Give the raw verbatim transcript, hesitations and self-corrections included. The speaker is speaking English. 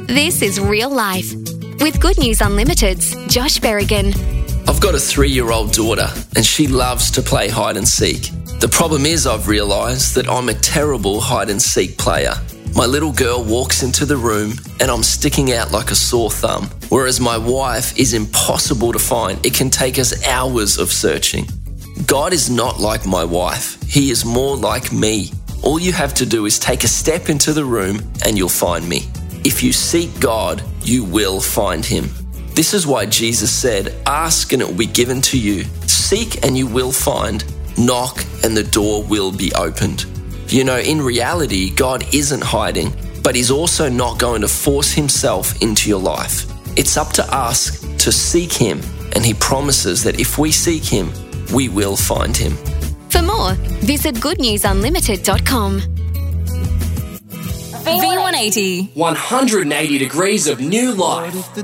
This is Real Life with Good News Unlimited's Josh Berrigan. I've got a three-year-old daughter and she loves to play hide and seek. The problem is I've realised that I'm a terrible hide and seek player. My little girl walks into the room and I'm sticking out like a sore thumb, whereas my wife is impossible to find. It can take us hours of searching. God is not like my wife. He is more like me. All you have to do is take a step into the room and you'll find me. If you seek God, you will find him. This is why Jesus said, ask and it will be given to you. Seek and you will find. Knock and the door will be opened. You know, in reality, God isn't hiding, but he's also not going to force himself into your life. It's up to us to seek him, and he promises that if we seek him, we will find him. For more, visit good news unlimited dot com. V one eighty. one hundred eighty degrees of new life.